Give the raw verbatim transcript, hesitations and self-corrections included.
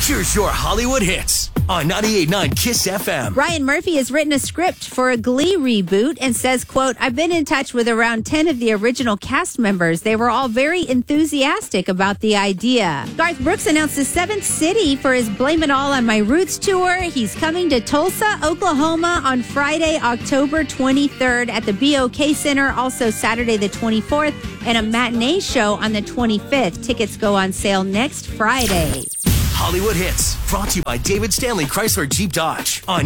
Here's your Hollywood hits on ninety-eight point nine Kiss F M. Ryan Murphy has written a script for a Glee reboot and says, quote, I've been in touch with around ten of the original cast members. They were all very enthusiastic about the idea. Garth Brooks announced a seventh city for his Blame It All on My Roots tour. He's coming to Tulsa, Oklahoma on Friday, October twenty-third at the B O K Center. Also Saturday the twenty-fourth and a matinee show on the twenty-fifth. Tickets go on sale next Friday. Hollywood hits brought to you by David Stanley Chrysler Jeep Dodge on